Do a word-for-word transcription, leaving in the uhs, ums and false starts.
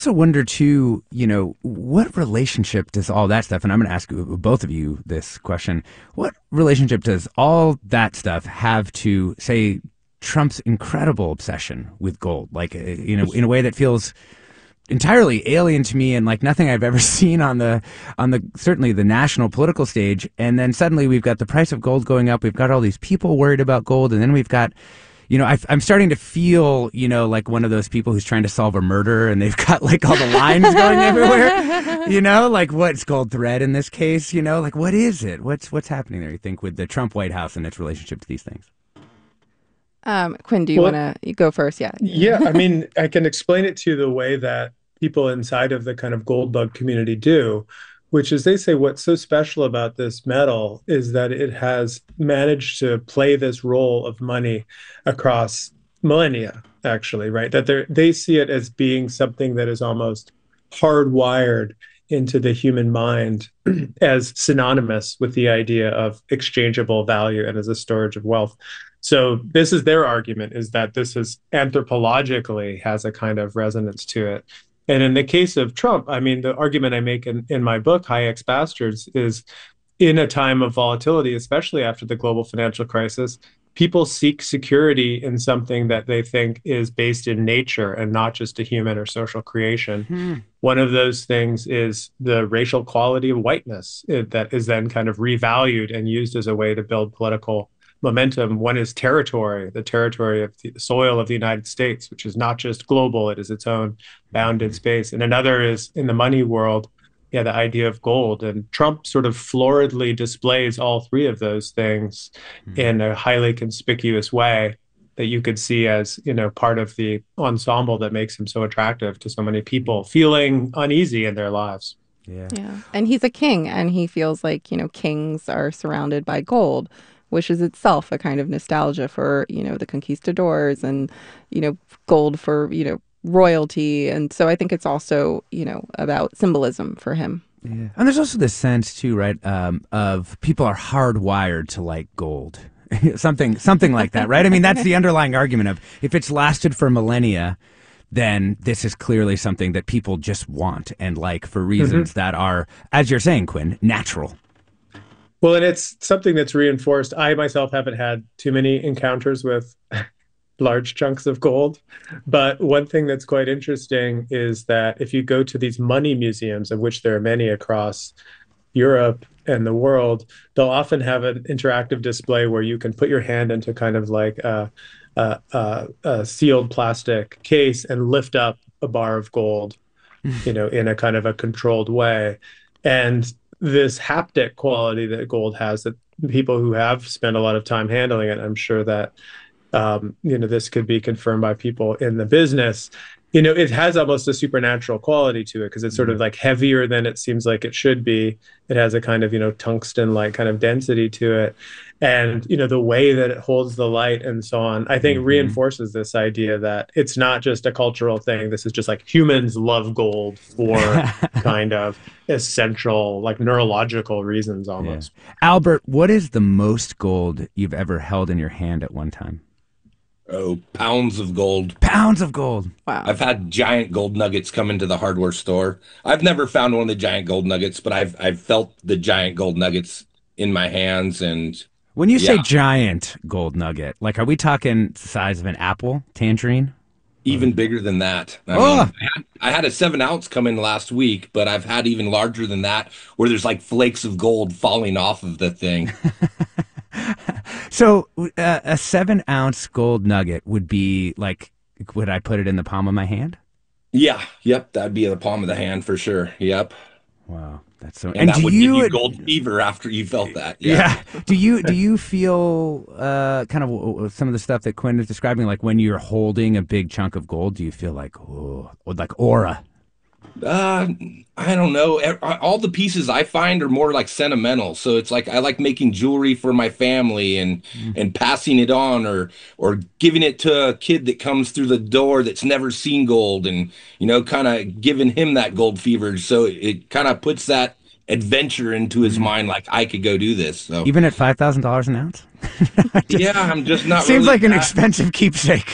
also wonder too, you know, what relationship does all that stuff, and I'm going to ask both of you this question, what relationship does all that stuff have to, say, Trump's incredible obsession with gold? Like, uh, you know, in a way that feels entirely alien to me and like nothing I've ever seen on the, on the, certainly the national political stage. And then suddenly we've got the price of gold going up. We've got all these people worried about gold. And then we've got, you know, I, I'm starting to feel, you know, like one of those people who's trying to solve a murder and they've got like all the lines going everywhere, you know, like what's gold thread in this case, you know, like what is it? What's what's happening there, you think, with the Trump White House and its relationship to these things? Um, Quinn, do you Well, want to go first? Yeah. yeah, I mean, I can explain it to you the way that people inside of the kind of gold bug community do, which is they say what's so special about this metal is that it has managed to play this role of money across millennia, actually, right? That they they see it as being something that is almost hardwired into the human mind as synonymous with the idea of exchangeable value and as a storage of wealth. So this is their argument, is that this is anthropologically has a kind of resonance to it. And in the case of Trump, I mean, the argument I make in, in my book, Hayek's Bastards, is in a time of volatility, especially after the global financial crisis, people seek security in something that they think is based in nature and not just a human or social creation. Hmm. One of those things is the racial quality of whiteness eh, that is then kind of revalued and used as a way to build political momentum. One is territory, the territory of the soil of the United States, which is not just global, it is its own bounded space. And another is in the money world, yeah, the idea of gold. And Trump sort of floridly displays all three of those things Hmm. in a highly conspicuous way that you could see as, you know, part of the ensemble that makes him so attractive to so many people feeling uneasy in their lives. Yeah. Yeah. And he's a king, and he feels like, you know, kings are surrounded by gold, which is itself a kind of nostalgia for, you know, the conquistadors and, you know, gold for, you know, royalty. And so I think it's also, you know, about symbolism for him. Yeah. And there's also this sense too, right, um, of people are hardwired to like gold. something something like that, right? I mean, that's the underlying argument of if it's lasted for millennia, then this is clearly something that people just want and like for reasons Mm-hmm. that are, as you're saying, Quinn, natural. Well, and it's something that's reinforced. I myself haven't had too many encounters with large chunks of gold. But one thing that's quite interesting is that if you go to these money museums, of which there are many across Europe and the world, they'll often have an interactive display where you can put your hand into kind of like a, a, a, a sealed plastic case and lift up a bar of gold, you know, in a kind of a controlled way. And this haptic quality that gold has, that people who have spent a lot of time handling it, I'm sure that um, you know, this could be confirmed by people in the business. You know, it has almost a supernatural quality to it because it's sort of like heavier than it seems like it should be. It has a kind of, you know, tungsten-like kind of density to it. And, you know, the way that it holds the light and so on, I think Mhm. reinforces this idea that it's not just a cultural thing. This is just like humans love gold for kind of essential, like neurological reasons Yeah. almost. Albert, what is the most gold you've ever held in your hand at one time? Oh, pounds of gold. Pounds of gold. Wow. I've had giant gold nuggets come into the hardware store. I've never found one of the giant gold nuggets, but I've I've felt the giant gold nuggets in my hands. And When you say Yeah. giant gold nugget, like are we talking the size of an apple, tangerine? even bigger than that. I Oh! mean, I had, I had a seven ounce come in last week, but I've had even larger than that, where there's like flakes of gold falling off of the thing. So uh, a seven ounce gold nugget would be like, would I put it in the palm of my hand? Yeah, yep, that'd be the palm of the hand for sure. Yep, Wow, that's so. and, And, that do would you? give you gold fever after you felt that. Yeah. Yeah. Do you do you feel uh, kind of w- w- some of the stuff that Quinn is describing, like when you're holding a big chunk of gold? Do you feel like oh, or like aura? Uh, I don't know. E- All the pieces I find are more like sentimental. So it's like I like making jewelry for my family and and passing it on, or or giving it to a kid that comes through the door that's never seen gold, and you know, kind of giving him that gold fever. So it, it kind of puts that adventure into his mind, like I could go do this. So Even at five thousand dollars an ounce? yeah, I'm just not Seems really like an that- expensive keepsake.